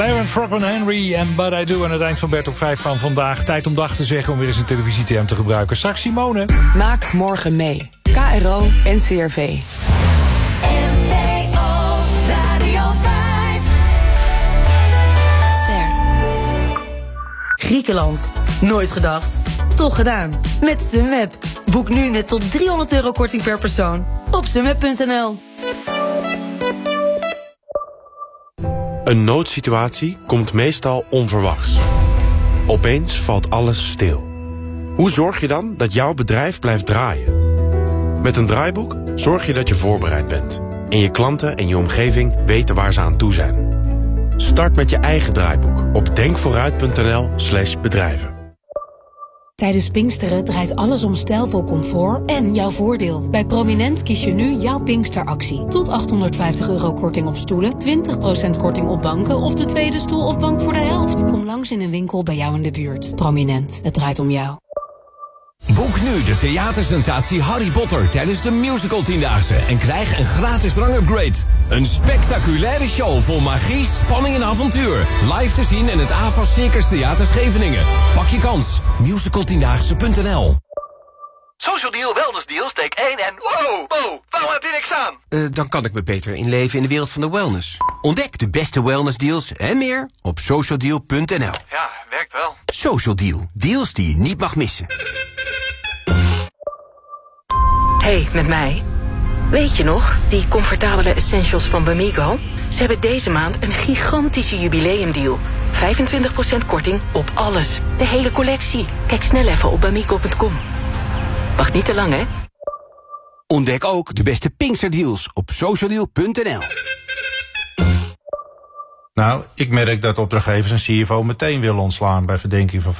Aaron Frogman Henry en But I Do aan het eind van Bert op 5 van vandaag. Tijd om dag te zeggen om weer eens een televisieterm te gebruiken. Straks Simone. Maak morgen mee. KRO NCRV. Griekenland. Nooit gedacht. Toch gedaan. Met Sunweb. Boek nu net tot €300 korting per persoon. Op sunweb.nl. Een noodsituatie komt meestal onverwachts. Opeens valt alles stil. Hoe zorg je dan dat jouw bedrijf blijft draaien? Met een draaiboek zorg je dat je voorbereid bent. En je klanten en je omgeving weten waar ze aan toe zijn. Start met je eigen draaiboek op denkvooruit.nl/bedrijven. Tijdens Pinksteren draait alles om stijlvol comfort en jouw voordeel. Bij Prominent kies je nu jouw Pinksteractie. Tot €850 korting op stoelen, 20% korting op banken of de tweede stoel of bank voor de helft. Kom langs in een winkel bij jou in de buurt. Prominent, het draait om jou. Boek nu de theatersensatie Harry Potter tijdens de Musical 10-daagse en krijg een gratis drangupgrade. Een spectaculaire show vol magie, spanning en avontuur. Live te zien in het AVAS Circus Theater Scheveningen. Pak je kans. Musical10daagse.nl. Social Deal, Wellness Deal, steek 1 en... Wow, waarom heb je niks aan? Dan kan ik me beter inleven in de wereld van de wellness. Ontdek de beste wellness deals en meer op socialdeal.nl. Ja, werkt wel. Social Deal, deals die je niet mag missen. Hey, met mij. Weet je nog, die comfortabele essentials van Bamigo? Ze hebben deze maand een gigantische jubileumdeal. 25% korting op alles. De hele collectie. Kijk snel even op bamigo.com. Wacht niet te lang, hè? Ontdek ook de beste Pinksterdeals op socialdeal.nl. Nou, ik merk dat opdrachtgevers een CFO meteen willen ontslaan bij verdenking van